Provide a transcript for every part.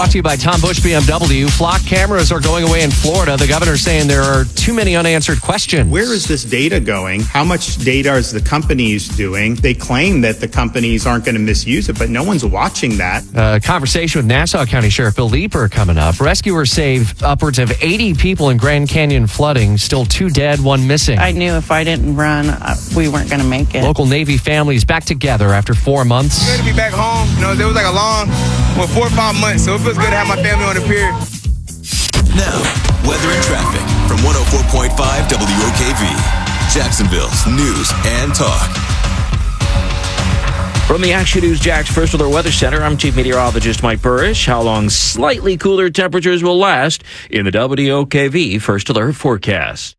Brought to you by Tom Busch BMW. Flock cameras are going away in Florida. The governor's saying there are too many unanswered questions. Where is this data going? How much data is the companies doing? They claim that the companies aren't going to misuse it, but no one's watching that. Conversation with Nassau County Sheriff Bill Leeper coming up. Rescuers saved upwards of 80 people in Grand Canyon flooding. Still 2 dead, 1 missing. I knew if I didn't run, we weren't going to make it. Local Navy families back together after 4 months. Good to be back home. It was like a long, 4 or 5 months, so it feels good to have my family on the pier. Now, weather and traffic from 104.5 WOKV, Jacksonville's news and talk. From the Action News Jax First Alert Weather Center, I'm Chief Meteorologist Mike Burrish. How long slightly cooler temperatures will last in the WOKV First Alert forecast.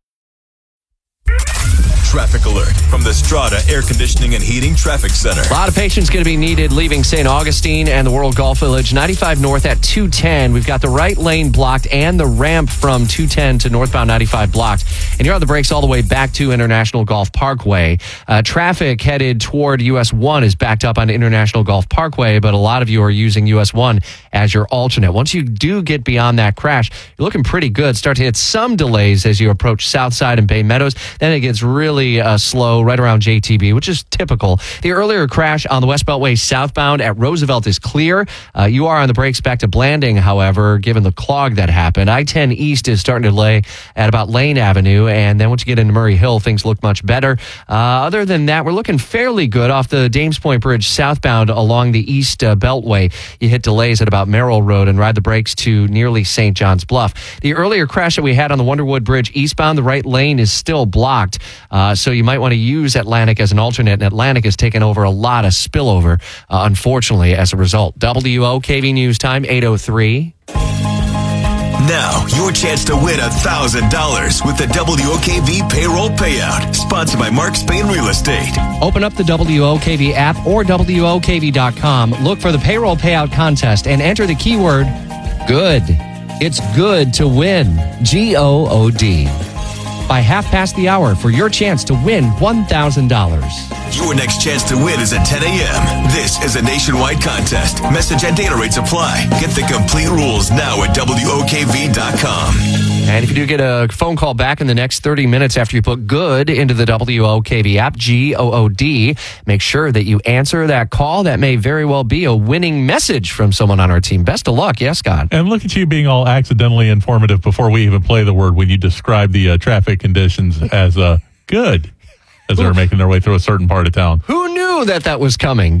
Traffic alert from the Strata Air Conditioning and Heating Traffic Center. A lot of patience going to be needed leaving St. Augustine and the World Golf Village. 95 north at 210. We've got the right lane blocked and the ramp from 210 to northbound 95 blocked. And you're on the brakes all the way back to International Golf Parkway. Traffic headed toward US 1 is backed up on International Golf Parkway, but a lot of you are using US 1 as your alternate. Once you do get beyond that crash, you're looking pretty good. Start to hit some delays as you approach Southside and Bay Meadows. Then it gets really slow right around JTB, which is typical. The earlier crash on the West Beltway southbound at Roosevelt is clear. You are on the brakes back to Blanding, however, given the clog that happened. I-10 East is starting to lay at about Lane Avenue, and then once you get into Murray Hill, things look much better. Other than that, we're looking fairly good off the Dames Point Bridge southbound along the East Beltway. You hit delays at about Merrill Road and ride the brakes to nearly St. John's Bluff. The earlier crash that we had on the Wonderwood Bridge eastbound, the right lane is still blocked. So you might want to use Atlantic as an alternate, and Atlantic has taken over a lot of spillover, unfortunately, as a result. WOKV News Time, 8:03. Now, your chance to win $1,000 with the WOKV Payroll Payout, sponsored by Mark Spain Real Estate. Open up the WOKV app or WOKV.com. Look for the Payroll Payout Contest and enter the keyword GOOD. It's good to win. GOOD. By 1:30 for your chance to win $1,000. Your next chance to win is at 10 a.m. This is a nationwide contest. Message and data rates apply. Get the complete rules now at WOKV.com. And if you do get a phone call back in the next 30 minutes after you put GOOD into the WOKV app, GOOD, make sure that you answer that call. That may very well be a winning message from someone on our team. Best of luck. Yes, Scott. And look at you being all accidentally informative before we even play the word when you describe the traffic conditions as good as they're making their way through a certain part of town. Who knew that was coming?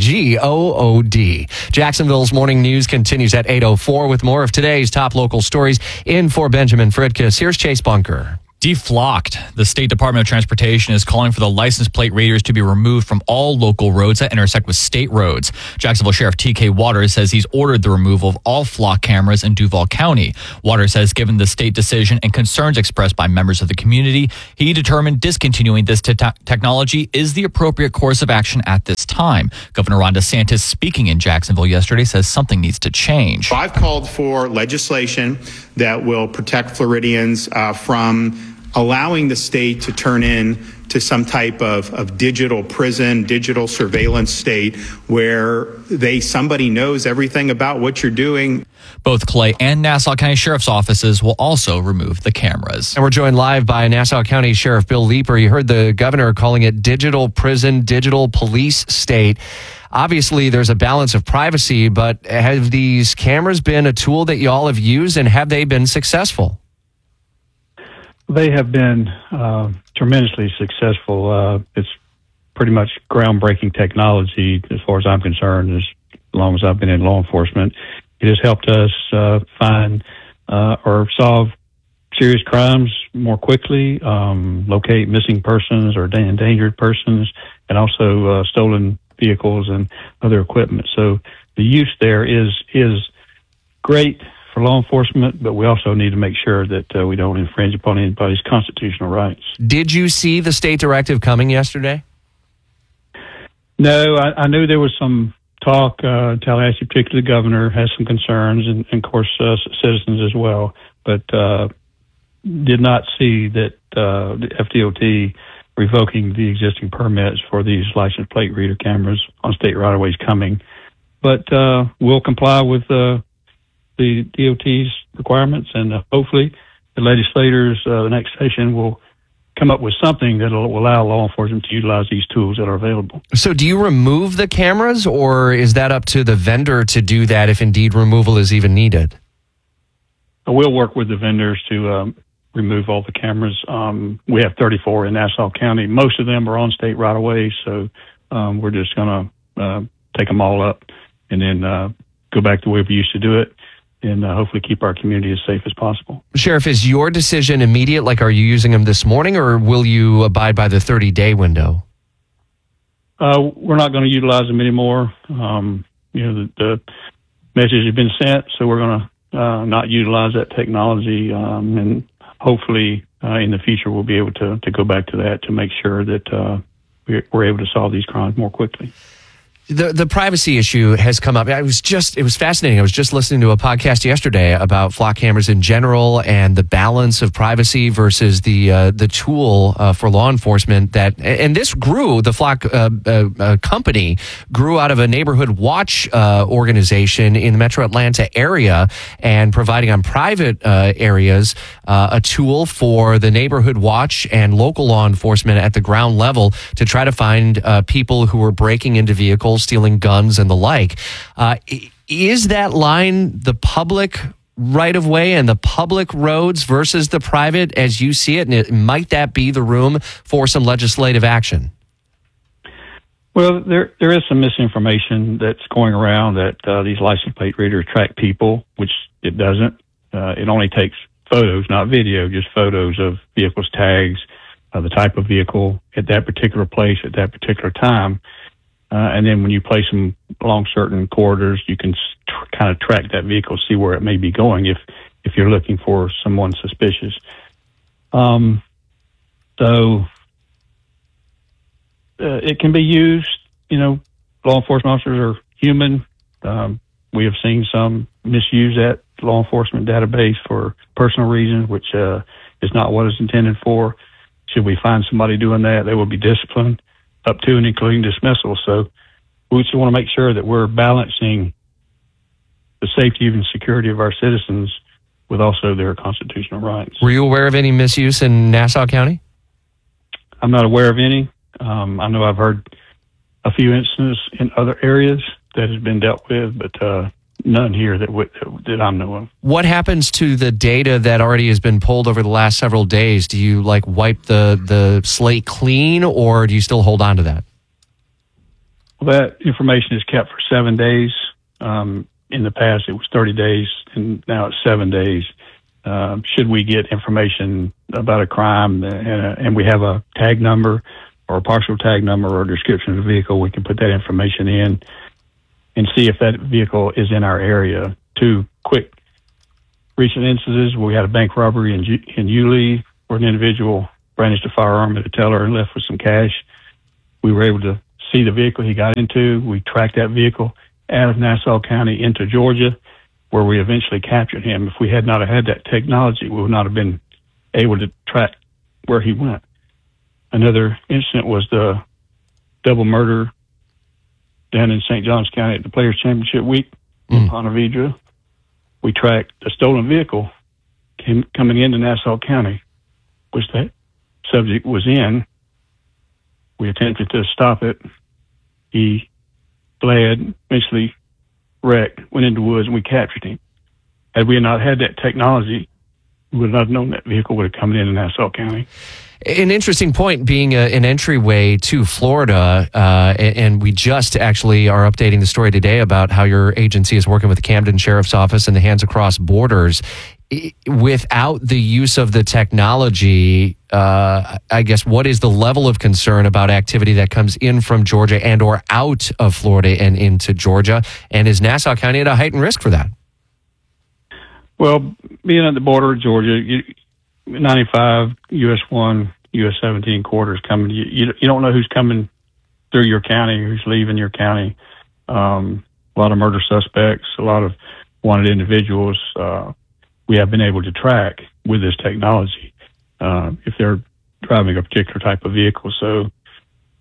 GOOD. Jacksonville's morning news continues at 8:04 with more of today's top local stories. In for Benjamin Fridkus, here's Chase Bunker. Deflocked. The State Department of Transportation is calling for the license plate readers to be removed from all local roads that intersect with state roads. Jacksonville Sheriff T.K. Waters says he's ordered the removal of all flock cameras in Duval County. Waters says given the state decision and concerns expressed by members of the community, he determined discontinuing this technology is the appropriate course of action at this time. Governor Ron DeSantis, speaking in Jacksonville yesterday, says something needs to change. I've called for legislation that will protect Floridians from allowing the state to turn in to some type of digital prison, digital surveillance state where somebody knows everything about what you're doing. Both Clay and Nassau County Sheriff's offices will also remove the cameras. And we're joined live by Nassau County Sheriff Bill Leeper. You heard the governor calling it digital prison, digital police state. Obviously, there's a balance of privacy, but have these cameras been a tool that you all have used, and have they been successful? They have been tremendously successful. It's pretty much groundbreaking technology as far as I'm concerned, as long as I've been in law enforcement. It has helped us find or solve serious crimes more quickly, locate missing persons or endangered persons, and also stolen vehicles and other equipment. So the use there is great for law enforcement, but we also need to make sure that we don't infringe upon anybody's constitutional rights. Did you see the state directive coming yesterday? No, I knew there was some talk. Tallahassee, particularly the governor, has some concerns, and of course citizens as well, but did not see that the FDOT revoking the existing permits for these license plate reader cameras on state right-of-ways coming. But we'll comply with the DOT's requirements, and hopefully the legislators, the next session, will come up with something that will allow law enforcement to utilize these tools that are available. So do you remove the cameras, or is that up to the vendor to do that if indeed removal is even needed? We'll work with the vendors to remove all the cameras. We have 34 in Nassau County. Most of them are on state right away, so we're just going to take them all up and then go back to the way we used to do it, and hopefully keep our community as safe as possible. Sheriff, is your decision immediate? Like, are you using them this morning, or will you abide by the 30-day window? We're not going to utilize them anymore. The message has been sent, so we're going to not utilize that technology, and hopefully in the future we'll be able to go back to that to make sure that we're able to solve these crimes more quickly. The privacy issue has come up. It was fascinating. I was just listening to a podcast yesterday about flock cameras in general and the balance of privacy versus the tool for law enforcement. And this grew. The flock company grew out of a neighborhood watch organization in the Metro Atlanta area, and providing on private areas a tool for the neighborhood watch and local law enforcement at the ground level to try to find people who were breaking into vehicles, stealing guns and the like. Is that line the public right of way and the public roads versus the private as you see it? And might that be the room for some legislative action? Well, there is some misinformation that's going around that these license plate readers track people, which it doesn't. It only takes photos, not video, just photos of vehicles, tags, the type of vehicle at that particular place at that particular time. And then when you place them along certain corridors, you can kind of track that vehicle, see where it may be going if you're looking for someone suspicious. So it can be used. Law enforcement officers are human. We have seen some misuse that law enforcement database for personal reasons, which is not what it's intended for. Should we find somebody doing that, they will be disciplined, up to and including dismissal. So we just want to make sure that we're balancing the safety and security of our citizens with also their constitutional rights. Were you aware of any misuse in Nassau County? I'm not aware of any. I know I've heard a few instances in other areas that has been dealt with, but none here that I know of. What happens to the data that already has been pulled over the last several days? Do you wipe the slate clean, or do you still hold on to that? Well, that information is kept for 7 days. In the past, it was 30 days, and now it's 7 days. Should we get information about a crime and we have a tag number or a partial tag number or a description of the vehicle, we can put that information in and see if that vehicle is in our area. 2 quick recent instances, we had a bank robbery in Yulee where an individual brandished a firearm at a teller and left with some cash. We were able to see the vehicle he got into. We tracked that vehicle out of Nassau County into Georgia, where we eventually captured him. If we had not had that technology, we would not have been able to track where he went. Another incident was the double murder down in St. Johns County at the Players Championship Week in Ponte Vedra. We tracked a stolen vehicle coming into Nassau County, which that subject was in. We attempted to stop it. He fled, eventually wrecked, went into the woods, and we captured him. Had we not had that technology, we would not have known that vehicle would have come into Nassau County. An interesting point being an entryway to Florida, and we just actually are updating the story today about how your agency is working with the Camden Sheriff's Office and the Hands Across Borders. Without the use of the technology, I guess, what is the level of concern about activity that comes in from Georgia and or out of Florida and into Georgia? And is Nassau County at a heightened risk for that? Well, being at the border of Georgia, 95, US 1, US 17 corridors coming. You don't know who's coming through your county, who's leaving your county. A lot of murder suspects, a lot of wanted individuals. We have been able to track with this technology if they're driving a particular type of vehicle. So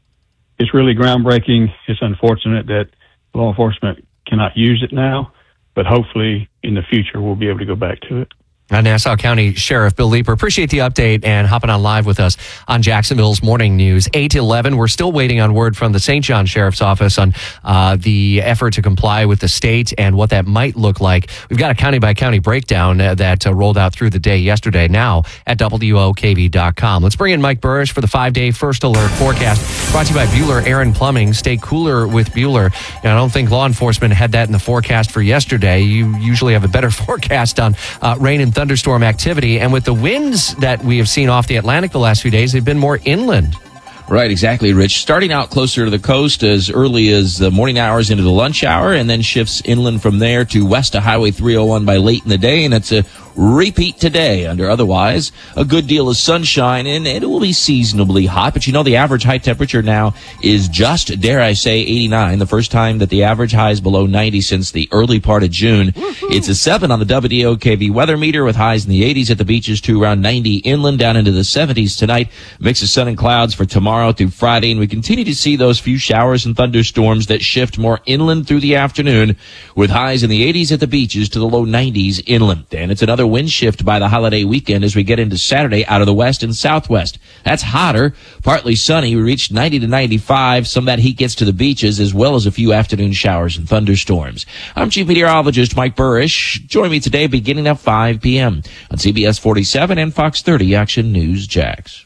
it's really groundbreaking. It's unfortunate that law enforcement cannot use it now, but hopefully in the future we'll be able to go back to it. Nassau County Sheriff Bill Leeper, appreciate the update and hopping on live with us on Jacksonville's Morning News. 8 to 11, we're still waiting on word from the St. John Sheriff's Office on the effort to comply with the state and what that might look like. We've got a county-by-county breakdown that rolled out through the day yesterday, now at WOKV.com. Let's bring in Mike Burrish for the 5-day First Alert forecast, brought to you by Bueller Aaron Plumbing. Stay cooler with Bueller. Now, I don't think law enforcement had that in the forecast for yesterday. You usually have a better forecast on rain and thunderstorm activity, and with the winds that we have seen off the Atlantic the last few days, they've been more inland. Right, exactly, Rich. Starting out closer to the coast as early as the morning hours into the lunch hour, and then shifts inland from there to west of Highway 301 by late in the day, and it's a repeat today under otherwise a good deal of sunshine, and it will be seasonably hot. But the average high temperature now is just, dare I say, 89. The first time that the average high is below 90 since the early part of June. Woo-hoo. It's a 7 on the WOKV weather meter with highs in the 80s at the beaches to around 90 inland, down into the 70s tonight. Mix of sun and clouds for tomorrow through Friday, and we continue to see those few showers and thunderstorms that shift more inland through the afternoon, with highs in the 80s at the beaches to the low 90s inland. And it's another wind shift by the holiday weekend as we get into Saturday out of the west and southwest. That's hotter, partly sunny. We reached 90 to 95. Some of that heat gets to the beaches, as well as a few afternoon showers and thunderstorms. I'm Chief Meteorologist Mike Burrish. Join me today beginning at 5 p.m. on CBS 47 and Fox 30 Action News Jax.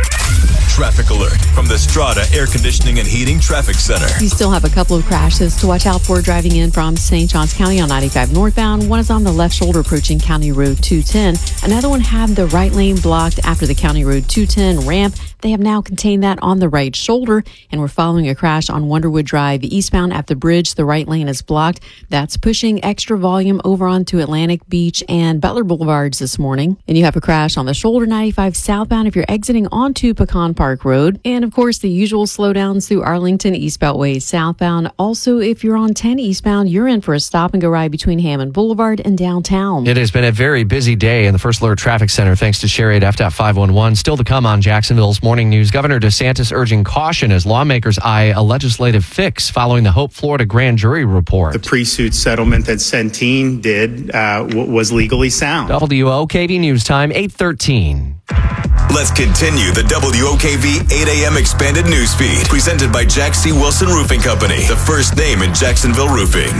Traffic alert from the Strata Air Conditioning and Heating Traffic Center. You still have a couple of crashes to watch out for driving in from St. Johns County on 95 northbound. One is on the left shoulder approaching County Road 210. Another one had the right lane blocked after the County Road 210 ramp. They have now contained that on the right shoulder, and we're following a crash on Wonderwood Drive eastbound at the bridge. The right lane is blocked. That's pushing extra volume over onto Atlantic Beach and Butler Boulevards this morning. And you have a crash on the shoulder 95 southbound if you're exiting onto Pecan Park Road. And of course, the usual slowdowns through Arlington East Beltway southbound. Also, if you're on 10 eastbound, you're in for a stop and go ride between Hammond Boulevard and downtown. It has been a very busy day in the First Alert Traffic Center, thanks to Sherry at FDOT 511. Still to come on Jacksonville's Morning News. Governor DeSantis urging caution as lawmakers eye a legislative fix following the Hope, Florida grand jury report. The pre-suit settlement that Centene did was legally sound. WOKV News Time, 8:13. Let's continue the WOKV 8 a.m. expanded news feed, presented by Jack C. Wilson Roofing Company, the first name in Jacksonville roofing.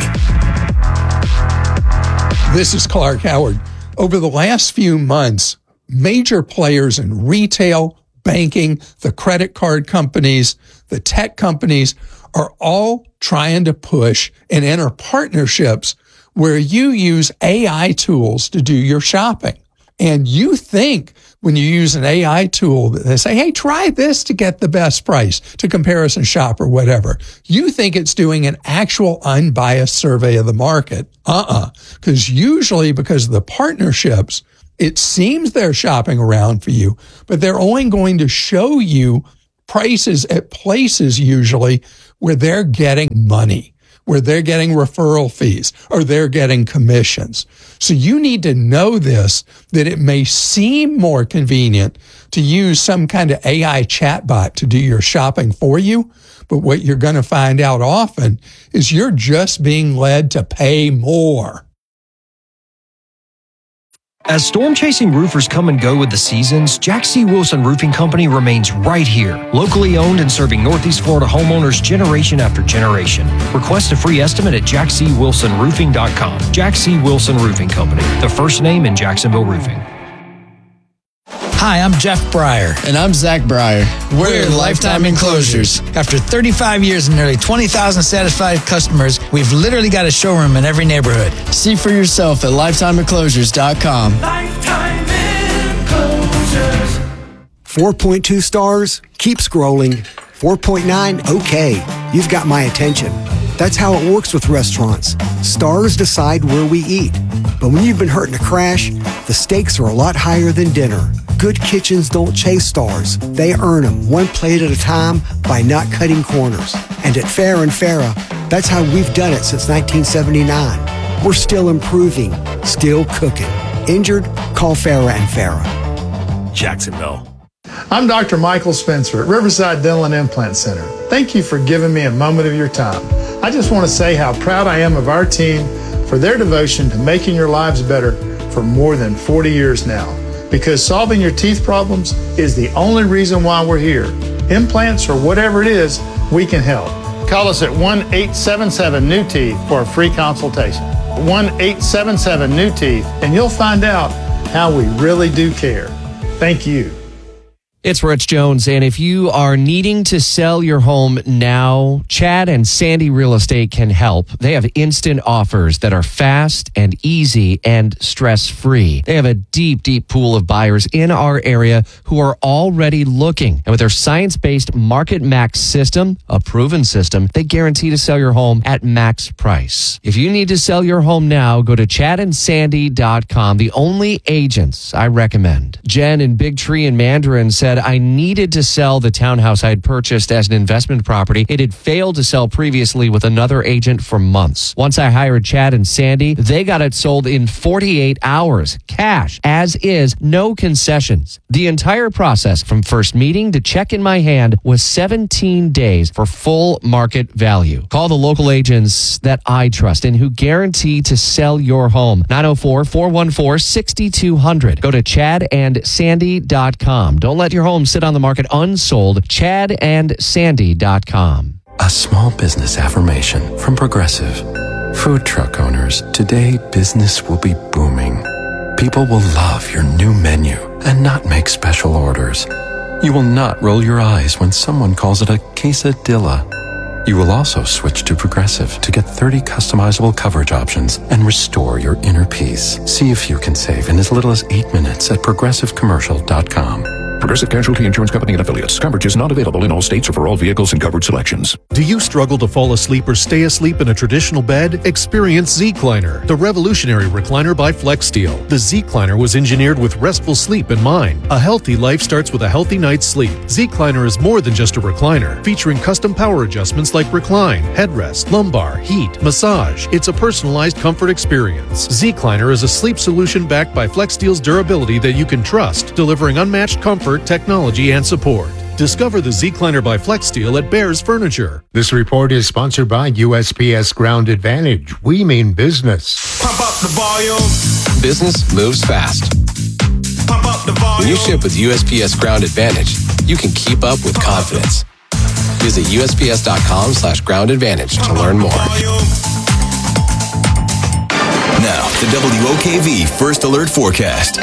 This is Clark Howard. Over the last few months, major players in retail, banking, the credit card companies, the tech companies are all trying to push and enter partnerships where you use AI tools to do your shopping. And you think when you use an AI tool that they say, hey, try this to get the best price, to comparison shop or whatever. You think it's doing an actual unbiased survey of the market. Because usually because of the partnerships, it seems they're shopping around for you, but they're only going to show you prices at places usually where they're getting money, where they're getting referral fees, or they're getting commissions. So you need to know this, that it may seem more convenient to use some kind of AI chatbot to do your shopping for you, but what you're going to find out often is you're just being led to pay more. As storm-chasing roofers come and go with the seasons, Jack C. Wilson Roofing Company remains right here, locally owned and serving Northeast Florida homeowners generation after generation. Request a free estimate at jackcwilsonroofing.com. Jack C. Wilson Roofing Company, the first name in Jacksonville roofing. Hi, I'm Jeff Breyer. And I'm Zach Breyer. We're Lifetime Enclosures. After 35 years and nearly 20,000 satisfied customers, we've literally got a showroom in every neighborhood. See for yourself at lifetimeenclosures.com. Lifetime Enclosures. 4.2 stars? Keep scrolling. 4.9? Okay. You've got my attention. That's how it works with restaurants. Stars decide where we eat. But when you've been hurt in a crash, the stakes are a lot higher than dinner. Good kitchens don't chase stars. They earn them one plate at a time by not cutting corners. And at Farrah and Farrah, that's how we've done it since 1979. We're still improving, still cooking. Injured? Call Farrah and Farrah. Jacksonville. I'm Dr. Michael Spencer at Riverside Dental and Implant Center. Thank you for giving me a moment of your time. I just want to say how proud I am of our team for for their devotion to making your lives better for more than 40 years now. Because solving your teeth problems is the only reason why we're here. Implants or whatever it is, we can help. Call us at 1-877-NEW-TEETH for a free consultation. 1-877-NEW-TEETH, and you'll find out how we really do care. Thank you. It's Rich Jones, and if you are needing to sell your home now, Chad and Sandy Real Estate can help. They have instant offers that are fast and easy and stress-free. They have a deep, deep pool of buyers in our area who are already looking. And with their science-based Market Max system, a proven system, they guarantee to sell your home at max price. If you need to sell your home now, go to chadandsandy.com, the only agents I recommend. Jen in Big Tree in Mandarin said, I needed to sell the townhouse I had purchased as an investment property. It had failed to sell previously with another agent for months. Once I hired Chad and Sandy, they got it sold in 48 hours. Cash, as is, no concessions. The entire process from first meeting to check in my hand was 17 days for full market value. Call the local agents that I trust and who guarantee to sell your home. 904-414-6200. Go to chadandsandy.com. Don't let your home sit on the market unsold. chadandsandy.com. A small business affirmation from Progressive. Food truck owners, today business will be booming. People will love your new menu and not make special orders. You will not roll your eyes when someone calls it a quesadilla. You will also switch to Progressive to get 30 customizable coverage options and restore your inner peace. See if you can save in as little as 8 minutes at progressivecommercial.com. Progressive Casualty Insurance Company and Affiliates. Coverage is not available in all states or for all vehicles and covered selections. Do you struggle to fall asleep or stay asleep in a traditional bed? Experience Z-Cliner, the revolutionary recliner by FlexSteel. The Z-Cliner was engineered with restful sleep in mind. A healthy life starts with a healthy night's sleep. Z-Cliner is more than just a recliner, featuring custom power adjustments like recline, headrest, lumbar, heat, massage. It's a personalized comfort experience. Z-Cliner is a sleep solution backed by FlexSteel's durability that you can trust, delivering unmatched comfort, technology, and support. Discover the Z-Cliner by FlexSteel at Bears Furniture. This report is sponsored by USPS Ground Advantage. We mean business. Pump up the volume. Business moves fast. Pump up the volume. When you ship with USPS Ground Advantage, you can keep up with confidence. Visit USPS.com/Ground Advantage to learn more. Now, the WOKV First Alert Forecast.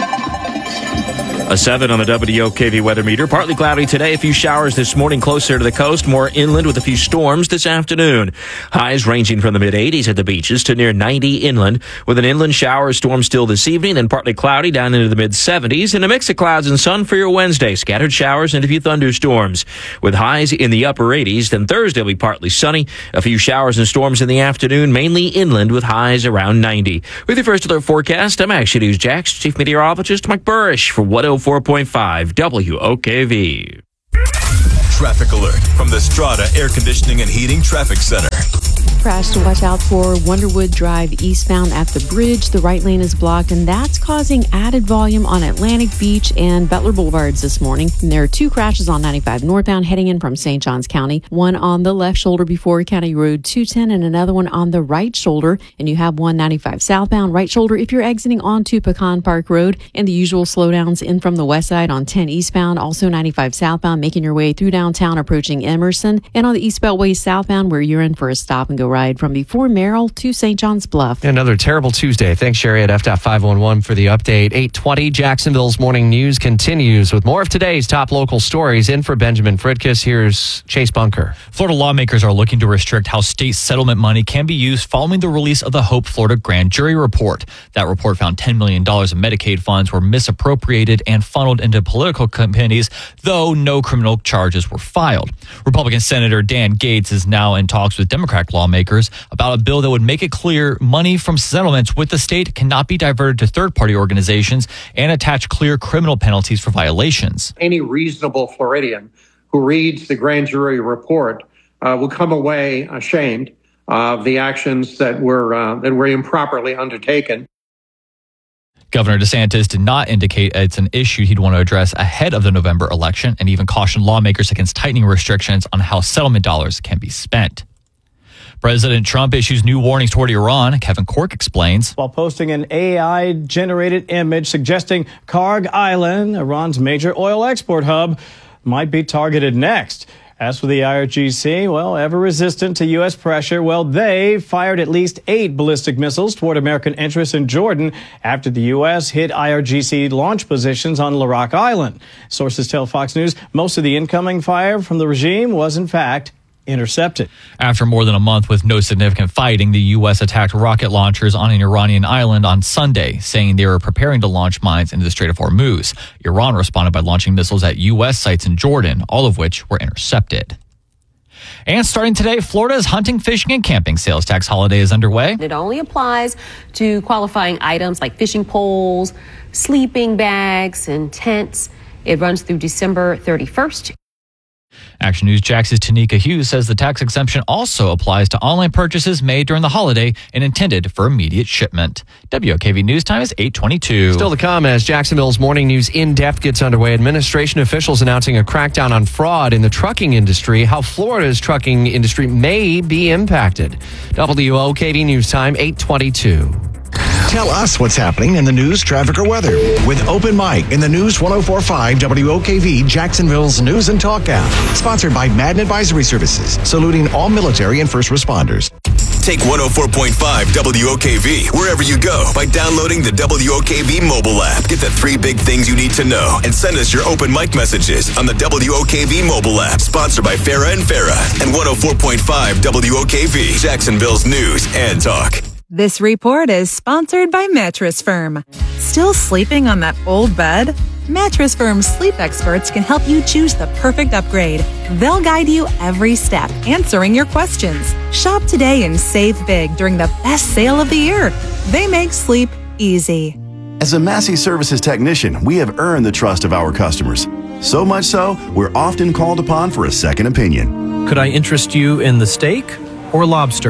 A 7 on the WOKV weather meter. Partly cloudy today. A few showers this morning closer to the coast. More inland with a few storms this afternoon. Highs ranging from the mid-80s at the beaches to near 90 inland. With an inland shower storm still this evening. Then partly cloudy down into the mid-70s. And a mix of clouds and sun for your Wednesday. Scattered showers and a few thunderstorms. With highs in the upper 80s. Then Thursday will be partly sunny. A few showers and storms in the afternoon. Mainly inland with highs around 90. With your First Alert Forecast, I'm Action News Jax Chief Meteorologist Mike Burrish for 104.5 WOKV. Traffic alert from the Strata Air Conditioning and Heating Traffic Center. Crash to watch out for Wonderwood Drive eastbound at the bridge. The right lane is blocked, and that's causing added volume on Atlantic Beach and Butler Boulevards this morning. And there are two crashes on 95 northbound heading in from St. Johns County. One on the left shoulder before County Road 210 and another one on the right shoulder. And you have 195 southbound right shoulder if you're exiting onto Pecan Park Road. And the usual slowdowns in from the west side on 10 eastbound. Also 95 southbound making your way through downtown approaching Emerson. And on the East Beltway southbound where you're in for a stop and go ride from before Merrill to St. John's Bluff. Another terrible Tuesday. Thanks, Sherry, at F.511 for the update. 8:20, Jacksonville's morning news continues with more of today's top local stories. In for Benjamin Fridkiss, here's Chase Bunker. Florida lawmakers are looking to restrict how state settlement money can be used following the release of the Hope Florida grand jury report. That report found $10 million of Medicaid funds were misappropriated and funneled into political campaigns, though no criminal charges were filed. Republican Senator Dan Gates is now in talks with Democrat lawmakers about a bill that would make it clear money from settlements with the state cannot be diverted to third-party organizations and attach clear criminal penalties for violations. Any reasonable Floridian who reads the grand jury report will come away ashamed of the actions that were improperly undertaken. Governor DeSantis did not indicate it's an issue he'd want to address ahead of the November election and even cautioned lawmakers against tightening restrictions on how settlement dollars can be spent. President Trump issues new warnings toward Iran. Kevin Corke explains. While posting an AI-generated image suggesting Karg Island, Iran's major oil export hub, might be targeted next. As for the IRGC, well, ever resistant to U.S. pressure, well, they fired at least 8 ballistic missiles toward American interests in Jordan after the U.S. hit IRGC launch positions on Larak Island. Sources tell Fox News most of the incoming fire from the regime was, in fact, intercepted. After more than a month with no significant fighting, the U.S. attacked rocket launchers on an Iranian island on Sunday, saying they were preparing to launch mines into the Strait of Hormuz. Iran responded by launching missiles at U.S. sites in Jordan, all of which were intercepted. And starting today, Florida's hunting, fishing, and camping sales tax holiday is underway. It only applies to qualifying items like fishing poles, sleeping bags, and tents. It runs through December 31st. Action News Jax's Tanika Hughes says the tax exemption also applies to online purchases made during the holiday and intended for immediate shipment. WOKV News Time is 8:22. Still to come as Jacksonville's Morning News In-Depth gets underway. Administration officials announcing a crackdown on fraud in the trucking industry. How Florida's trucking industry may be impacted. WOKV News Time, 8:22. Tell us what's happening in the news, traffic, or weather with Open Mic in the News 104.5 WOKV Jacksonville's News and Talk app. Sponsored by Madden Advisory Services, saluting all military and first responders. Take 104.5 WOKV wherever you go by downloading the WOKV mobile app. Get the 3 big things you need to know and send us your Open Mic messages on the WOKV mobile app. Sponsored by Farah and Farah and 104.5 WOKV Jacksonville's News and Talk. This report is sponsored by Mattress Firm. Still sleeping on that old bed? Mattress Firm's sleep experts can help you choose the perfect upgrade. They'll guide you every step, answering your questions. Shop today and save big during the best sale of the year. They make sleep easy. As a Massey Services technician, we have earned the trust of our customers. So much so, we're often called upon for a second opinion. Could I interest you in the steak or lobster?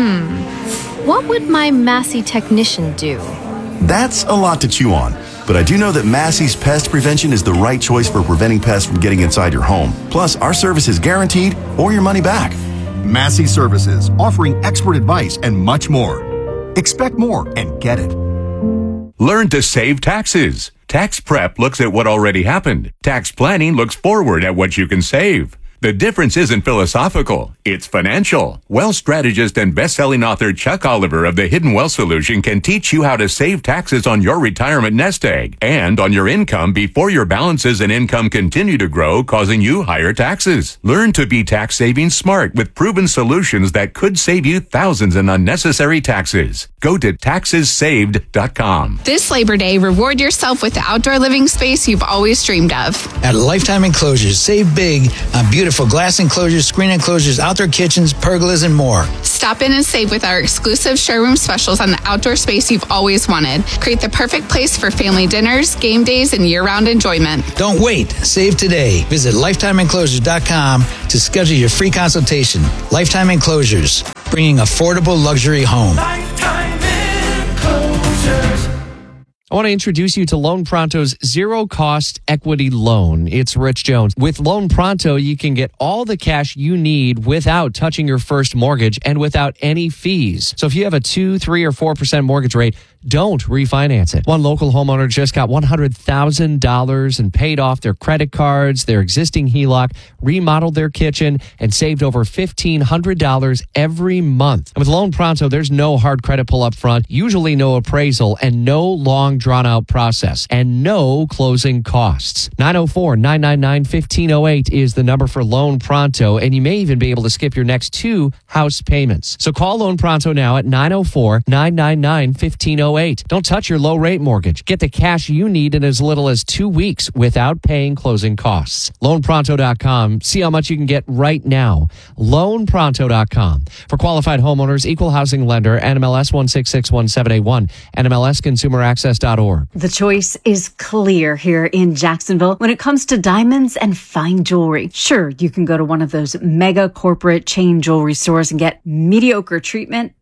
What would my Massey technician do? That's a lot to chew on, but I do know that Massey's Pest Prevention is the right choice for preventing pests from getting inside your home. Plus, our service is guaranteed or your money back. Massey Services, offering expert advice and much more. Expect more and get it. Learn to save taxes. Tax prep looks at what already happened. Tax planning looks forward at what you can save. The difference isn't philosophical, it's financial. Wealth strategist and best-selling author Chuck Oliver of The Hidden Wealth Solution can teach you how to save taxes on your retirement nest egg and on your income before your balances and income continue to grow, causing you higher taxes. Learn to be tax-saving smart with proven solutions that could save you thousands in unnecessary taxes. Go to taxessaved.com. This Labor Day, reward yourself with the outdoor living space you've always dreamed of. At Lifetime Enclosures, save big on beautiful glass enclosures, screen enclosures, outdoor kitchens, pergolas, and more. Stop in and save with our exclusive showroom specials on the outdoor space you've always wanted. Create the perfect place for family dinners, game days, and year-round enjoyment. Don't wait. Save today. Visit lifetimeenclosures.com to schedule your free consultation. Lifetime Enclosures, bringing affordable luxury home. Lifetime Enclosures. I want to introduce you to Loan Pronto's zero-cost equity loan. It's Rich Jones. With Loan Pronto, you can get all the cash you need without touching your first mortgage and without any fees. So if you have a 2%, 3%, or 4% mortgage rate, don't refinance it. One local homeowner just got $100,000 and paid off their credit cards, their existing HELOC, remodeled their kitchen, and saved over $1,500 every month. And with Loan Pronto, there's no hard credit pull up front, usually no appraisal, and no long drawn-out process, and no closing costs. 904-999-1508 is the number for Loan Pronto, and you may even be able to skip your next 2 house payments. So call Loan Pronto now at 904-999-1508. Don't touch your low-rate mortgage. Get the cash you need in as little as 2 weeks without paying closing costs. LoanPronto.com. See how much you can get right now. LoanPronto.com. For qualified homeowners, equal housing lender, NMLS 1661781, NMLSConsumerAccess.org. The choice is clear here in Jacksonville when it comes to diamonds and fine jewelry. Sure, you can go to one of those mega corporate chain jewelry stores and get mediocre treatment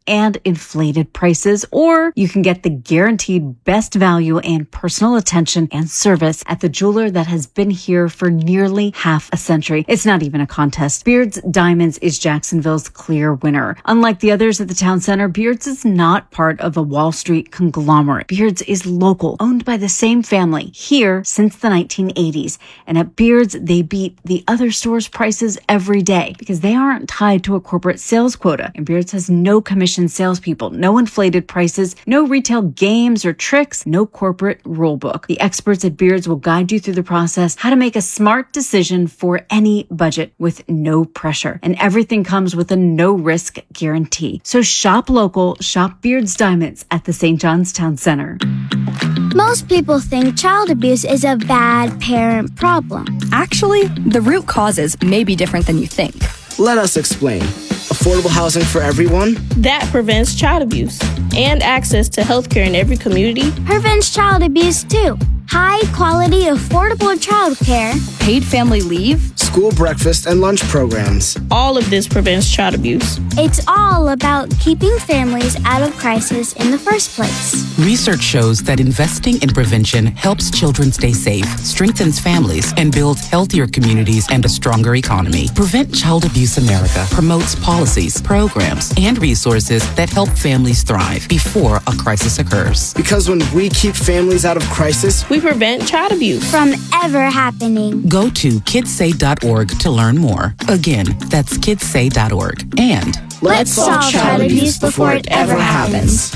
and inflated prices, or you can get the guaranteed best value and personal attention and service at the jeweler that has been here for nearly half a century. It's not even a contest. Beards Diamonds is Jacksonville's clear winner. Unlike the others at the town center, Beards is not part of a Wall Street conglomerate. Beards is local, owned by the same family, here since the 1980s. And at Beards, they beat the other stores' prices every day because they aren't tied to a corporate sales quota. And Beards has no commission salespeople, no inflated prices, no retail games or tricks, no corporate rule book. The experts at Beards will guide you through the process, how to make a smart decision for any budget with no pressure. And everything comes with a no-risk guarantee. So shop local, shop Beards Diamonds at the St. John's Town Center. Most people think child abuse is a bad parent problem. Actually, the root causes may be different than you think. Let us explain. Affordable housing for everyone. That prevents child abuse. And access to healthcare in every community. Prevents child abuse too. High quality, affordable childcare. Paid family leave. School breakfast and lunch programs. All of this prevents child abuse. It's all about keeping families out of crisis in the first place. Research shows that investing in prevention helps children stay safe, strengthens families, and builds healthier communities and a stronger economy. Prevent Child Abuse America promotes policies, programs, and resources that help families thrive before a crisis occurs. Because when we keep families out of crisis, we prevent child abuse from ever happening. Go to kidssay.org to learn more. Again, that's kidssay.org. And let's solve child abuse before it ever happens.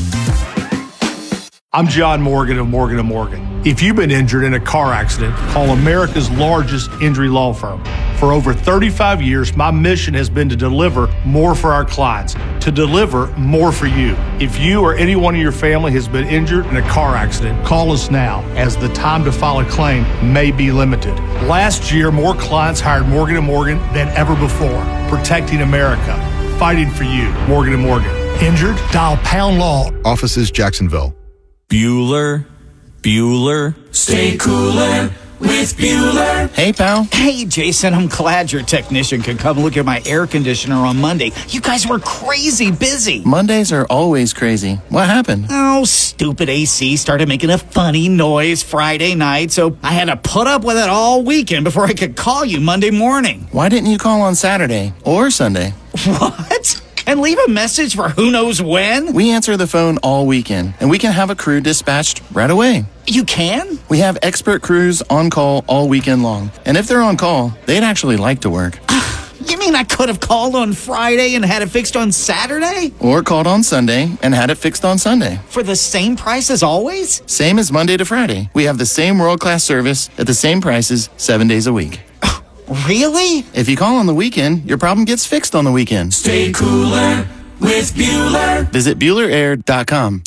I'm John Morgan of Morgan & Morgan. If you've been injured in a car accident, call America's largest injury law firm. For over 35 years, my mission has been to deliver more for our clients, to deliver more for you. If you or anyone in your family has been injured in a car accident, call us now, as the time to file a claim may be limited. Last year, more clients hired Morgan & Morgan than ever before, protecting America, fighting for you. Morgan & Morgan. Injured? Dial pound law. Offices Jacksonville. Bueller. Stay cooler with Bueller. Hey, pal. Hey, Jason, I'm glad your technician could come look at my air conditioner on Monday. You guys were crazy busy. Mondays are always crazy. What happened? Oh, stupid AC started making a funny noise Friday night, so I had to put up with it all weekend before I could call you Monday morning. Why didn't you call on Saturday or Sunday? What? And leave a message for who knows when? We answer the phone all weekend, and we can have a crew dispatched right away. You can? We have expert crews on call all weekend long. And if they're on call, they'd actually like to work. You mean I could have called on Friday and had it fixed on Saturday? Or called on Sunday and had it fixed on Sunday. For the same price as always? Same as Monday to Friday. We have the same world-class service at the same prices 7 days a week. Really? If you call on the weekend, your problem gets fixed on the weekend. Stay cooler with Bueller. Visit BuellerAir.com.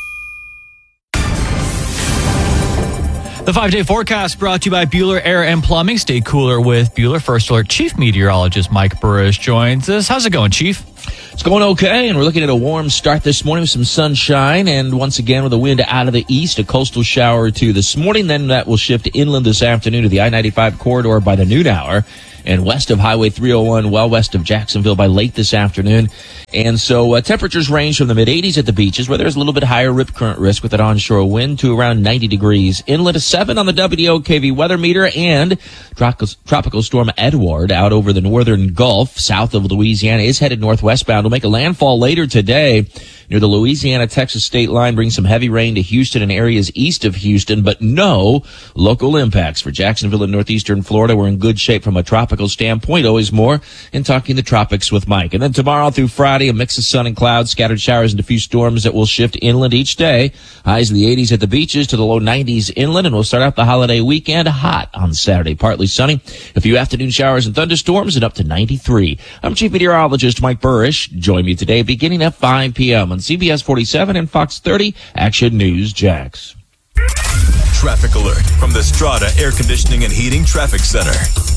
The 5-day forecast brought to you by Bueller Air and Plumbing. Stay cooler with Bueller. First Alert Chief Meteorologist Mike Burrish joins us. How's it going, Chief? It's going okay, and we're looking at a warm start this morning with some sunshine, and once again with a wind out of the east, a coastal shower or two this morning. Then that will shift inland this afternoon to the I-95 corridor by the noon hour, and west of Highway 301, well west of Jacksonville by late this afternoon. And so temperatures range from the mid-80s at the beaches, where there's a little bit higher rip current risk with an onshore wind, to around 90 degrees. Inland a 7 on the WOKV weather meter, and Tropical Storm Edward out over the northern Gulf, south of Louisiana, is headed northwestbound. Will make a landfall later today near the Louisiana-Texas state line, bring some heavy rain to Houston and areas east of Houston, but no local impacts for Jacksonville and northeastern Florida. We're in good shape from a tropical standpoint. Always more in Talking the Tropics with Mike. And then tomorrow through Friday, a mix of sun and clouds, scattered showers and diffuse storms that will shift inland each day. Highs in the 80s at the beaches to the low 90s inland, and we'll start out the holiday weekend hot on Saturday. Partly sunny, a few afternoon showers and thunderstorms, and up to 93. I'm Chief Meteorologist Mike Burrish. Join me today beginning at 5 p.m. on CBS 47 and Fox 30 Action News Jax. Traffic alert from the Strata Air Conditioning and Heating Traffic Center.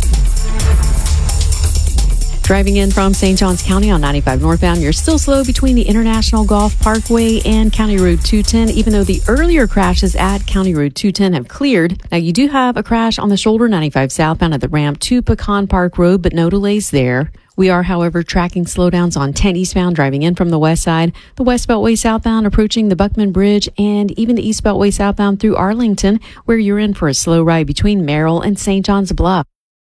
Driving in from St. Johns County on 95 northbound, you're still slow between the International Golf Parkway and County Road 210, even though the earlier crashes at County Road 210 have cleared. Now, you do have a crash on the shoulder 95 southbound at the ramp to Pecan Park Road, but no delays there. We are, however, tracking slowdowns on 10 eastbound driving in from the west side, the West Beltway southbound approaching the Buckman Bridge, and even the East Beltway southbound through Arlington, where you're in for a slow ride between Merrill and St. John's Bluff.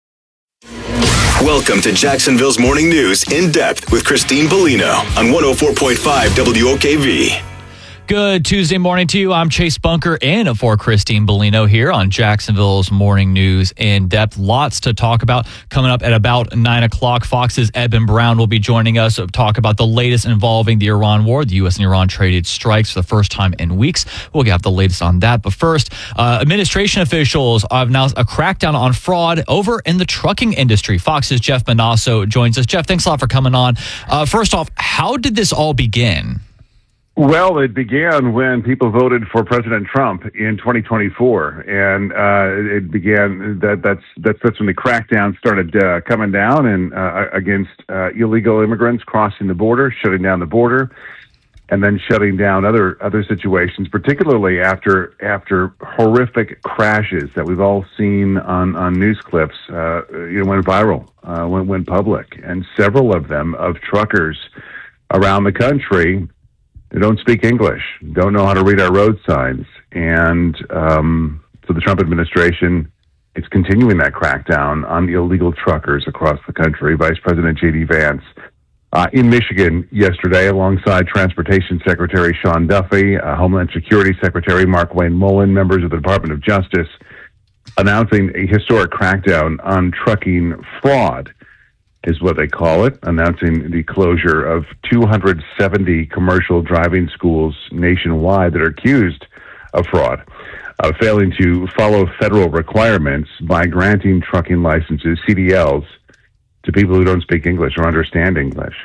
Welcome to Jacksonville's Morning News in Depth with Christine Bellino on 104.5 WOKV. Good Tuesday morning to you. I'm Chase Bunker in for Christine Bellino here on Jacksonville's Morning News in Depth. Lots to talk about coming up at about 9 o'clock. Fox's Eben Brown will be joining us to talk about the latest involving the Iran war. The U.S. and Iran traded strikes for the first time in weeks. We'll have the latest on that. But first, administration officials have announced a crackdown on fraud over in the trucking industry. Fox's Jeff Manasso joins us. Jeff, thanks a lot for coming on. First off, how did this all begin? Well, it began when people voted for President Trump in 2024, and it began that's when the crackdown started coming down and against illegal immigrants crossing the border, shutting down the border, and then shutting down other situations, particularly after horrific crashes that we've all seen on news clips, went viral, went public, and several of them of truckers around the country. They don't speak English, don't know how to read our road signs. And so the Trump administration is continuing that crackdown on illegal truckers across the country. Vice President J.D. Vance in Michigan yesterday, alongside Transportation Secretary Sean Duffy, Homeland Security Secretary Markwayne Mullin, members of the Department of Justice, announcing a historic crackdown on trucking fraud, is what they call it, announcing the closure of 270 commercial driving schools nationwide that are accused of fraud, failing to follow federal requirements by granting trucking licenses, CDLs, to people who don't speak English or understand English,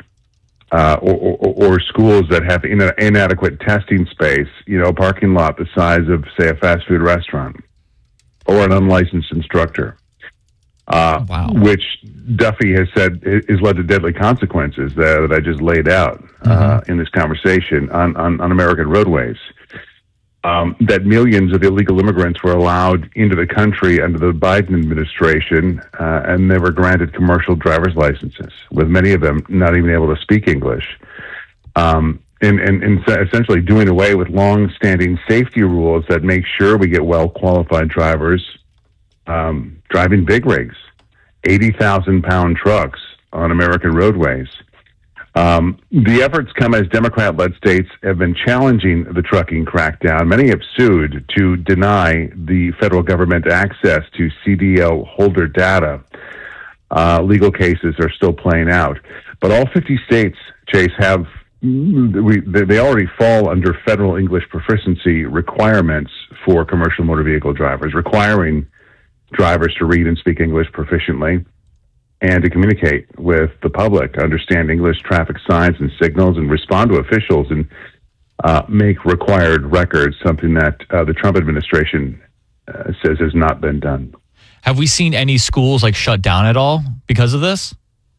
or schools that have inadequate testing space, a parking lot the size of, say, a fast food restaurant, or an unlicensed instructor. Wow. Which Duffy has said has led to deadly consequences that I just laid out in this conversation on American roadways. That millions of illegal immigrants were allowed into the country under the Biden administration, and they were granted commercial driver's licenses, with many of them not even able to speak English. And essentially doing away with long-standing safety rules that make sure we get well-qualified drivers driving big rigs, 80,000-pound trucks on American roadways. The efforts come as Democrat-led states have been challenging the trucking crackdown. Many have sued to deny the federal government access to CDL holder data. Legal cases are still playing out. But all 50 states, Chase, they already fall under federal English proficiency requirements for commercial motor vehicle drivers, requiring drivers to read and speak English proficiently and to communicate with the public, understand English traffic signs and signals, and respond to officials and make required records, something that the Trump administration says has not been done. Have we seen any schools shut down at all because of this?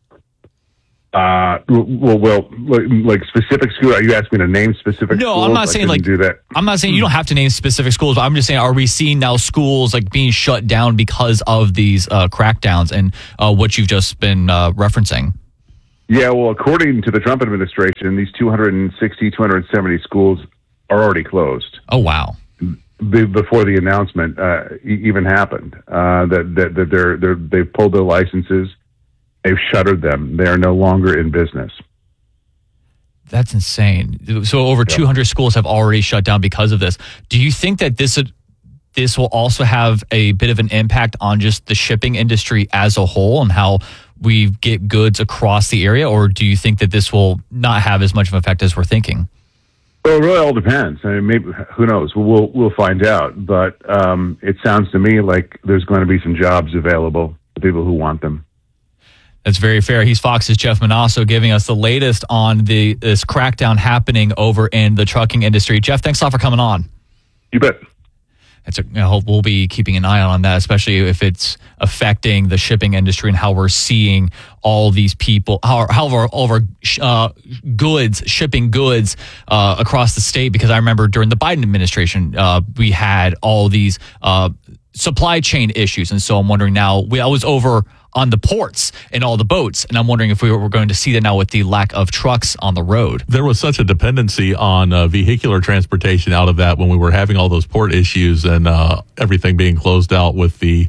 Like specific school? Are you asking me to name specific schools? No, I'm not saying do that. I'm not saying you don't have to name specific schools, but I'm just saying, are we seeing now schools being shut down because of these crackdowns and what you've just been referencing? Yeah, well, according to the Trump administration, these 270 schools are already closed. Oh, wow. Before the announcement even happened, that they've pulled their licenses. They've shuttered them. They are no longer in business. That's insane. So over 200 schools have already shut down because of this. Do you think that this will also have a bit of an impact on just the shipping industry as a whole and how we get goods across the area? Or do you think that this will not have as much of an effect as we're thinking? Well, it really all depends. I mean, maybe, who knows? We'll find out. But it sounds to me like there's going to be some jobs available to people who want them. That's very fair. He's Fox's Jeff Manasso giving us the latest on this crackdown happening over in the trucking industry. Jeff, thanks a lot for coming on. You bet. I hope we'll be keeping an eye on that, especially if it's affecting the shipping industry and how we're seeing all these people, all of our goods, shipping goods across the state. Because I remember during the Biden administration, we had all these supply chain issues. And so I'm wondering now, I was over on the ports and all the boats. And I'm wondering if we're going to see that now with the lack of trucks on the road. There was such a dependency on vehicular transportation out of that when we were having all those port issues and everything being closed out with the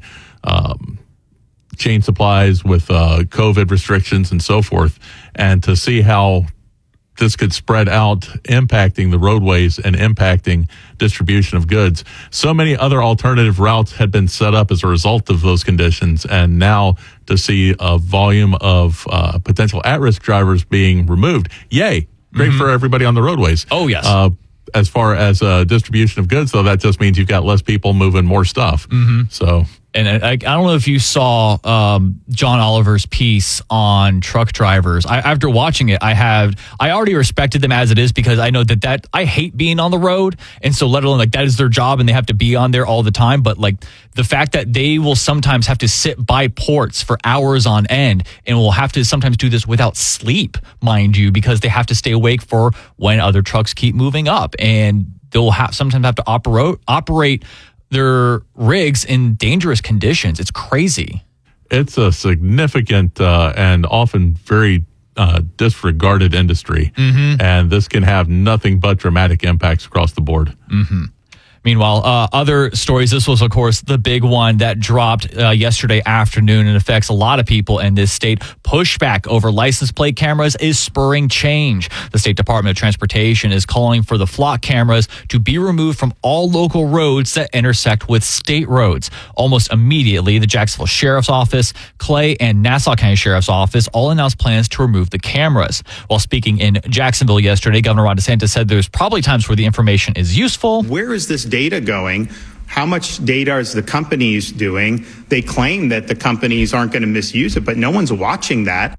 chain supplies, with COVID restrictions and so forth. And to see how this could spread out, impacting the roadways and impacting distribution of goods. So many other alternative routes had been set up as a result of those conditions, and now to see a volume of potential at-risk drivers being removed, yay, great for everybody on the roadways. Oh, yes. As far as distribution of goods, though, that just means you've got less people moving more stuff. So... And I don't know if you saw John Oliver's piece on truck drivers. After watching it, I already respected them as it is, because I know that I hate being on the road. And so let alone like that is their job and they have to be on there all the time. But like the fact that they will sometimes have to sit by ports for hours on end and will have to sometimes do this without sleep, mind you, because they have to stay awake for when other trucks keep moving up. And they'll sometimes have to operate their rigs in dangerous conditions. It's crazy. It's a significant and often very disregarded industry. And this can have nothing but dramatic impacts across the board. Meanwhile, other stories. This was, of course, the big one that dropped yesterday afternoon and affects a lot of people in this state. Pushback over license plate cameras is spurring change. The State Department of Transportation is calling for the flock cameras to be removed from all local roads that intersect with state roads. Almost immediately, the Jacksonville Sheriff's Office, Clay, and Nassau County Sheriff's Office all announced plans to remove the cameras. While speaking in Jacksonville yesterday, Governor Ron DeSantis said there's probably times where the information is useful. Where is this data going? How much data is the companies doing? They claim that the companies aren't going to misuse it, but no one's watching that.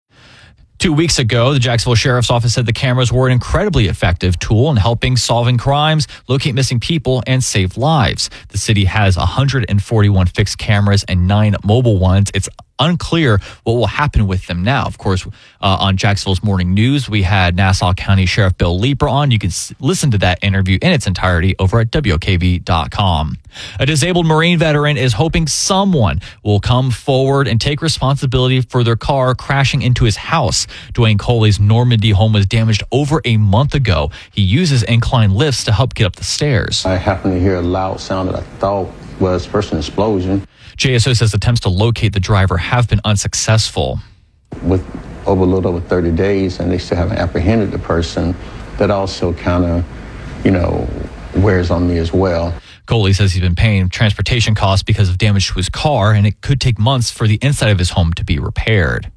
2 weeks ago, the Jacksonville Sheriff's Office said the cameras were an incredibly effective tool in helping solving crimes, locate missing people, and save lives. The city has 141 fixed cameras and 9 mobile ones. It's unclear what will happen with them now. Of course, on Jacksonville's Morning News, we had Nassau County Sheriff Bill Leeper on. You can listen to that interview in its entirety over at WOKV.com. A disabled Marine veteran is hoping someone will come forward and take responsibility for their car crashing into his house. Dwayne Coley's Normandy home was damaged over a month ago. He uses incline lifts to help get up the stairs. I happened to hear a loud sound that I thought was first an explosion. JSO says attempts to locate the driver have been unsuccessful. With a little over 30 days, and they still haven't apprehended the person, that also kind of, wears on me as well. Coley says he's been paying transportation costs because of damage to his car, and it could take months for the inside of his home to be repaired.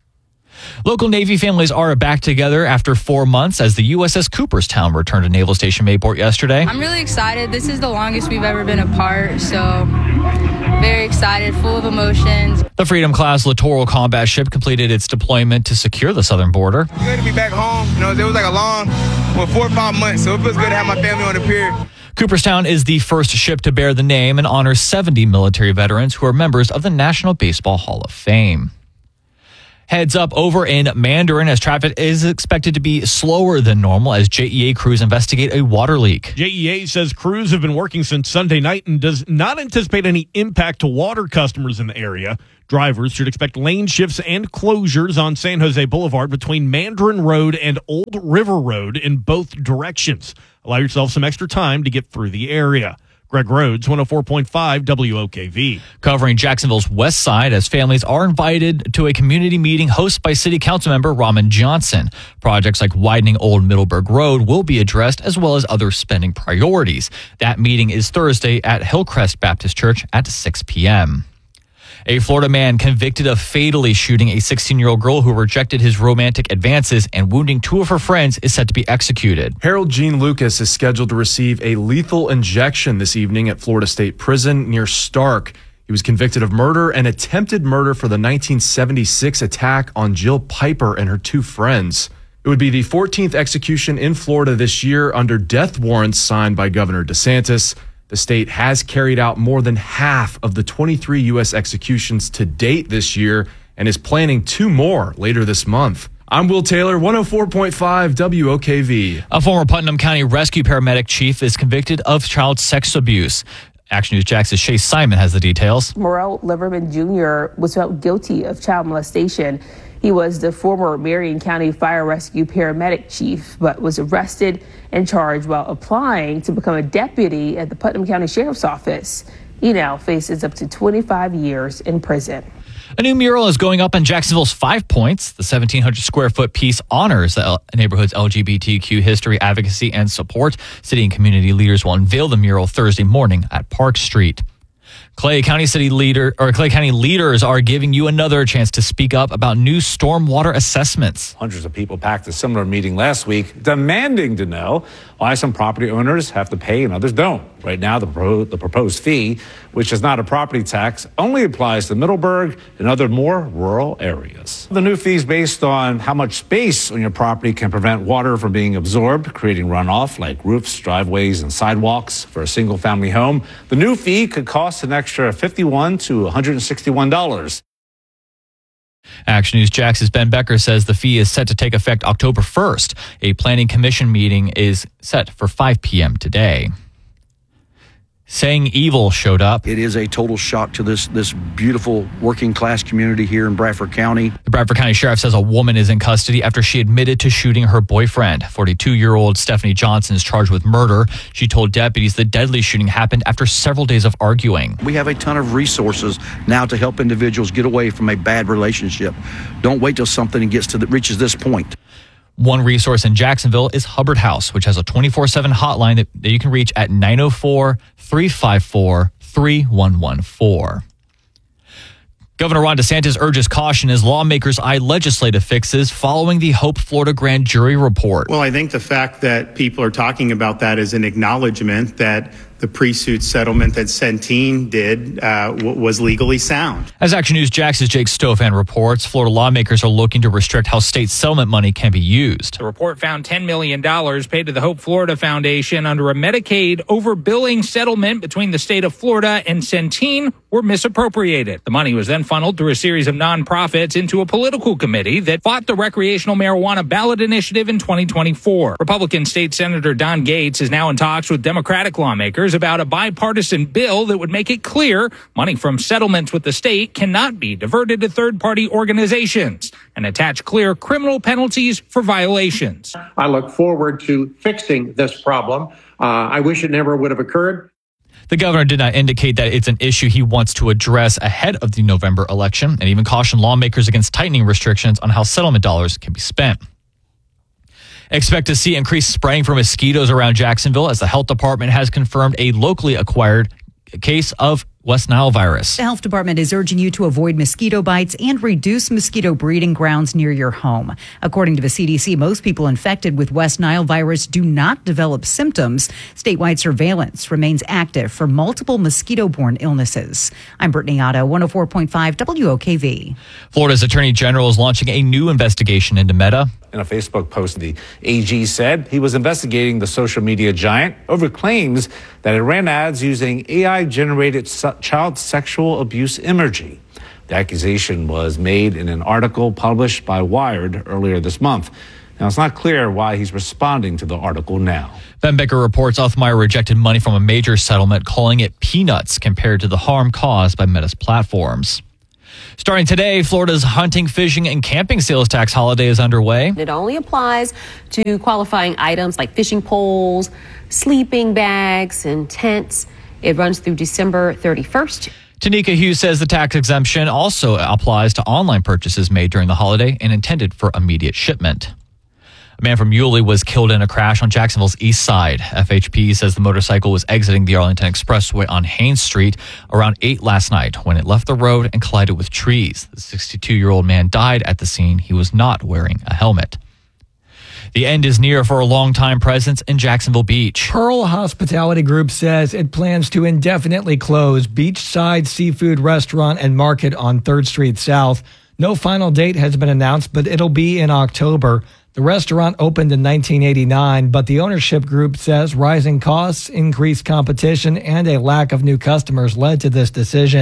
Local Navy families are back together after 4 months as the USS Cooperstown returned to Naval Station Mayport yesterday. I'm really excited. This is the longest we've ever been apart, so very excited, full of emotions. The Freedom-class littoral combat ship completed its deployment to secure the southern border. It's good to be back home. It was like a long 4 or 5 months, so it feels good to have my family on the pier. Cooperstown is the first ship to bear the name and honors 70 military veterans who are members of the National Baseball Hall of Fame. Heads up over in Mandarin as traffic is expected to be slower than normal as JEA crews investigate a water leak. JEA says crews have been working since Sunday night and does not anticipate any impact to water customers in the area. Drivers should expect lane shifts and closures on San Jose Boulevard between Mandarin Road and Old River Road in both directions. Allow yourself some extra time to get through the area. Greg Rhodes, 104.5 WOKV. Covering Jacksonville's west side as families are invited to a community meeting hosted by City Council member Raman Johnson. Projects like widening Old Middleburg Road will be addressed as well as other spending priorities. That meeting is Thursday at Hillcrest Baptist Church at 6 p.m. A Florida man convicted of fatally shooting a 16-year-old girl who rejected his romantic advances and wounding 2 of her friends is set to be executed. Harold Gene Lucas is scheduled to receive a lethal injection this evening at Florida State Prison near Stark. He was convicted of murder and attempted murder for the 1976 attack on Jill Piper and her 2 friends. It would be the 14th execution in Florida this year under death warrants signed by Governor DeSantis. The state has carried out more than half of the 23 U.S. executions to date this year and is planning 2 more later this month. I'm Will Taylor, 104.5 WOKV. A former Putnam County Rescue Paramedic chief is convicted of child sex abuse. Action News Jax's Shay Simon has the details. Morrell Liverman Jr. was found guilty of child molestation. He was the former Marion County Fire Rescue paramedic chief, but was arrested and charged while applying to become a deputy at the Putnam County Sheriff's Office. He now faces up to 25 years in prison. A new mural is going up on Jacksonville's 5 Points. The 1,700 square foot piece honors the neighborhood's LGBTQ history, advocacy, and support. City and community leaders will unveil the mural Thursday morning at Park Street. Clay County leaders are giving you another chance to speak up about new stormwater assessments. Hundreds of people packed a similar meeting last week demanding to know why some property owners have to pay and others don't. Right now, the proposed fee, which is not a property tax, only applies to Middleburg and other more rural areas. The new fee is based on how much space on your property can prevent water from being absorbed, creating runoff like roofs, driveways, and sidewalks. For a single-family home, the new fee could cost an extra $51 to $161. Action News Jax's Ben Becker says the fee is set to take effect October 1st. A planning commission meeting is set for 5 p.m. today. Saying Evil showed up. It is a total shock to this beautiful working class community here in Bradford County. The Bradford County Sheriff says a woman is in custody after she admitted to shooting her boyfriend. 42-year-old Stephanie Johnson is charged with murder. She told deputies the deadly shooting happened after several days of arguing. We have a ton of resources now to help individuals get away from a bad relationship. Don't wait till something reaches this point. One resource in Jacksonville is Hubbard House, which has a 24/7 hotline that you can reach at 904-354-3114. Governor Ron DeSantis urges caution as lawmakers eye legislative fixes following the Hope Florida grand jury report. Well, I think the fact that people are talking about that is an acknowledgement that the pre-suit settlement that Centene did was legally sound. As Action News Jax's Jake Stofan reports, Florida lawmakers are looking to restrict how state settlement money can be used. The report found $10 million paid to the Hope Florida Foundation under a Medicaid overbilling settlement between the state of Florida and Centene were misappropriated. The money was then funneled through a series of nonprofits into a political committee that fought the recreational marijuana ballot initiative in 2024. Republican State Senator Don Gates is now in talks with Democratic lawmakers about a bipartisan bill that would make it clear money from settlements with the state cannot be diverted to third-party organizations and attach clear criminal penalties for violations. I look forward to fixing this problem. I wish it never would have occurred. The governor did not indicate that it's an issue he wants to address ahead of the November election and even cautioned lawmakers against tightening restrictions on how settlement dollars can be spent. Expect to see increased spraying for mosquitoes around Jacksonville as the health department has confirmed a locally acquired case of West Nile virus. The health department is urging you to avoid mosquito bites and reduce mosquito breeding grounds near your home. According to the CDC, most people infected with West Nile virus do not develop symptoms. Statewide surveillance remains active for multiple mosquito-borne illnesses. I'm Brittany Otto, 104.5 WOKV. Florida's Attorney General is launching a new investigation into Meta. In a Facebook post, the AG said he was investigating the social media giant over claims that it ran ads using AI-generated child sexual abuse imagery. The accusation was made in an article published by Wired earlier this month. Now, it's not clear why he's responding to the article now. Ben Becker reports Othmeyer rejected money from a major settlement, calling it peanuts compared to the harm caused by Meta's platforms. Starting today, Florida's hunting, fishing, and camping sales tax holiday is underway. It only applies to qualifying items like fishing poles, sleeping bags, and tents. It runs through December 31st. Tanika Hughes says the tax exemption also applies to online purchases made during the holiday and intended for immediate shipment. A man from Yulee was killed in a crash on Jacksonville's east side. FHP says the motorcycle was exiting the Arlington Expressway on Haynes Street around 8 last night when it left the road and collided with trees. The 62-year-old man died at the scene. He was not wearing a helmet. The end is near for a longtime presence in Jacksonville Beach. Pearl Hospitality Group says it plans to indefinitely close Beachside Seafood Restaurant and Market on 3rd Street South. No final date has been announced, but it'll be in October. The restaurant opened in 1989, but the ownership group says rising costs, increased competition, and a lack of new customers led to this decision.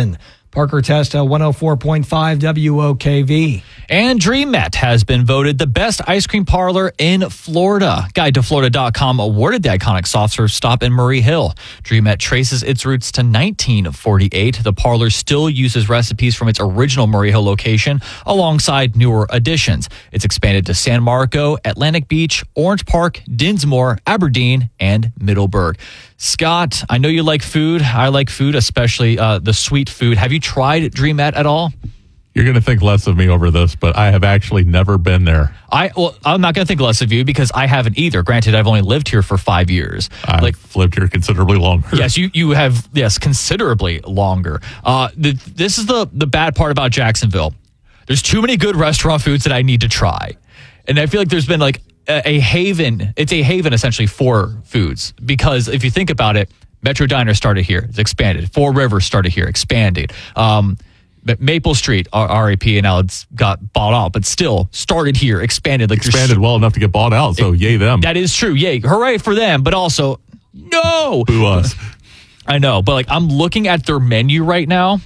Parker Testa, 104.5 WOKV. And DreamMet has been voted the best ice cream parlor in Florida. GuideToFlorida.com awarded the iconic soft serve stop in Murray Hill. DreamMet traces its roots to 1948. The parlor still uses recipes from its original Murray Hill location alongside newer additions. It's expanded to San Marco, Atlantic Beach, Orange Park, Dinsmore, Aberdeen, and Middleburg. Scott, I know you like food. I like food, especially the sweet food. Have you tried DreamMet at all? You're going to think less of me over this, but I have actually never been there. I'm not going to think less of you because I haven't either. Granted, I've only lived here for 5 years. I've lived here considerably longer. Yes, you have, considerably longer. This is the bad part about Jacksonville. There's too many good restaurant foods that I need to try. And I feel like there's been like a haven. It's a haven essentially for foods because if you think about it, Metro Diner started here. It's expanded. Four Rivers started here, expanded. Maple Street, RAP, and now it's got bought out, but still started here, expanded. Expanded well enough to get bought out, so yay them. That is true. Yay. Hooray for them, but also, no. Boo us. I know, but I'm looking at their menu right now.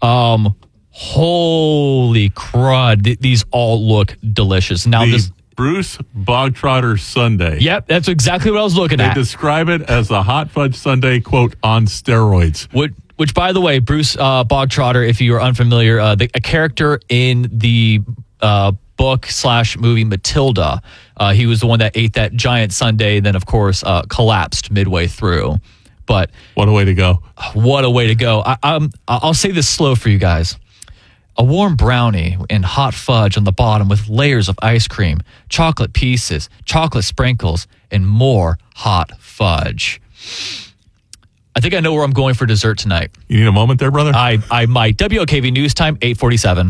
Holy crud. These all look delicious. Now this Bruce Bogtrotter Sundae. Yep, that's exactly what I was looking at. They describe it as a hot fudge sundae, quote, on steroids. Which, by the way, Bruce Bogtrotter, if you are unfamiliar, a character in the book/movie Matilda, he was the one that ate that giant sundae, then, of course, collapsed midway through. But what a way to go. What a way to go. I'll say this slow for you guys. A warm brownie and hot fudge on the bottom with layers of ice cream, chocolate pieces, chocolate sprinkles, and more hot fudge. I think I know where I'm going for dessert tonight. You need a moment there, brother? I might. WOKV News Time, 8:47.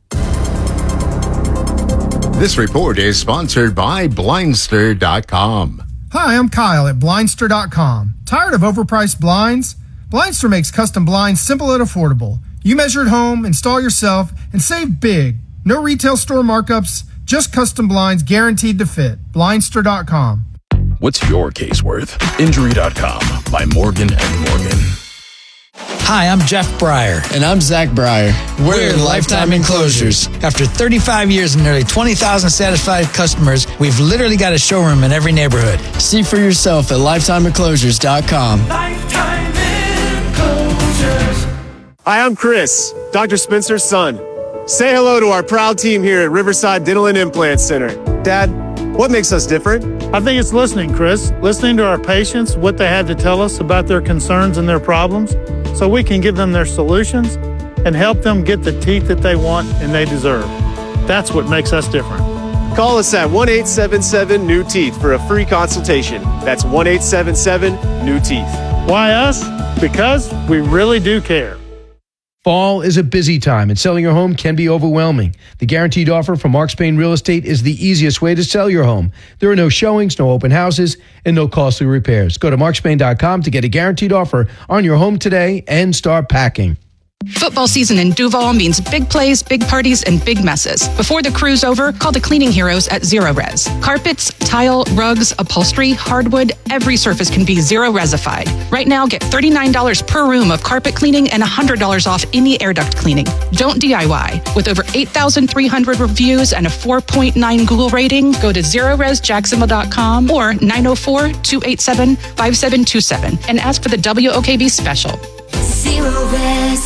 This report is sponsored by Blindster.com. Hi, I'm Kyle at Blindster.com. Tired of overpriced blinds? Blindster makes custom blinds simple and affordable. You measure at home, install yourself, and save big. No retail store markups, just custom blinds guaranteed to fit. Blindster.com. What's your case worth? Injury.com by Morgan & Morgan. Hi, I'm Jeff Breyer. And I'm Zach Breyer. We're Lifetime Enclosures. After 35 years and nearly 20,000 satisfied customers, we've literally got a showroom in every neighborhood. See for yourself at LifetimeEnclosures.com. Lifetime Enclosures. Hi, I'm Chris, Dr. Spencer's son. Say hello to our proud team here at Riverside Dental and Implant Center. Dad, what makes us different? I think it's listening, Chris. Listening to our patients, what they had to tell us about their concerns and their problems, so we can give them their solutions and help them get the teeth that they want and they deserve. That's what makes us different. Call us at 1-877-NEW-TEETH for a free consultation. That's 1-877-NEW-TEETH. Why us? Because we really do care. Fall is a busy time, and selling your home can be overwhelming. The Guaranteed Offer from Mark Spain Real Estate is the easiest way to sell your home. There are no showings, no open houses, and no costly repairs. Go to markspain.com to get a guaranteed offer on your home today and start packing. Football season in Duval means big plays, big parties, and big messes. Before the crew's over, call the cleaning heroes at Zero Res. Carpets, tile, rugs, upholstery, hardwood, every surface can be Zero Resified. Right now, get $39 per room of carpet cleaning and $100 off any air duct cleaning. Don't DIY. With over 8,300 reviews and a 4.9 Google rating, go to ZeroResJacksonville.com or 904-287-5727 and ask for the WOKV special. Zero Res.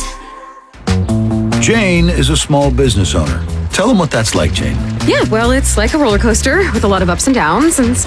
Jane is a small business owner. Tell them what that's like, Jane. Yeah, well, it's like a roller coaster with a lot of ups and downs and